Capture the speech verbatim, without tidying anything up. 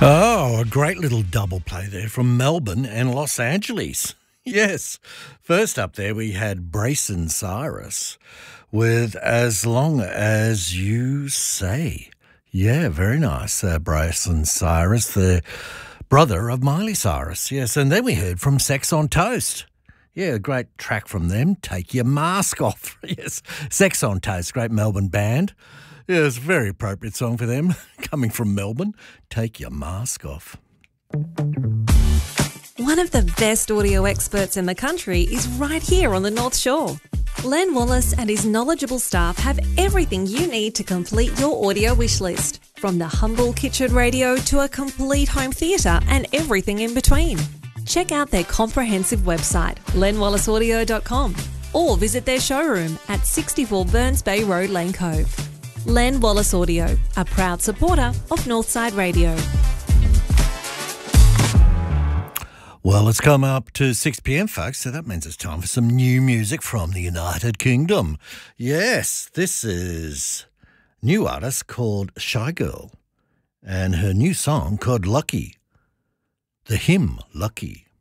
Oh, a great little double play there from Melbourne and Los Angeles. Yes. First up there we had Brayson Cyrus with As Long As You Say. Yeah, very nice. Uh, Brayson Cyrus, the brother of Miley Cyrus. Yes, and then we heard from Sex on Toast. Yeah, a great track from them, Take Your Mask Off. Yes, Sex on Toast, great Melbourne band. Yeah, it's a very appropriate song for them, coming from Melbourne. Take Your Mask Off. One of the best audio experts in the country is right here on the North Shore. Len Wallace and his knowledgeable staff have everything you need to complete your audio wish list, from the humble kitchen radio to a complete home theatre and everything in between. Check out their comprehensive website, len wallace audio dot com, or visit their showroom at sixty-four Burns Bay Road, Lane Cove. Len Wallace Audio, a proud supporter of Northside Radio. Well, it's come up to six p.m, folks, so that means it's time for some new music from the United Kingdom. Yes, this is a new artist called Shy Girl and her new song called Lucky. The hymn, Lucky.